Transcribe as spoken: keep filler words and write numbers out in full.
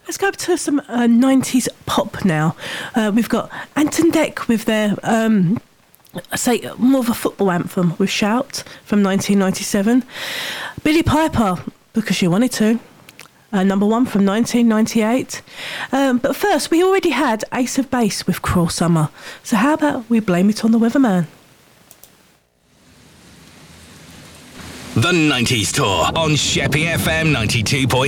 Let's go to some uh, nineties pop now. Uh, we've got Anton Deck with their, um, I say, more of a football anthem with Shout from nineteen ninety-seven. Billy Piper, Because She Wanted To. Uh, number one from nineteen ninety-eight. Um, but first, we already had Ace of Base with Cruel Summer. So how about we blame it on the weatherman? The nineties Tour on Sheppey F M ninety-two point